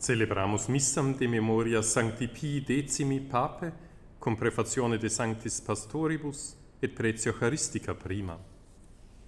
Celebramus missam de memoria Sancti Pii Decimi Pape, cum prefazione de Sanctis Pastoribus et pretio Eucharistica prima.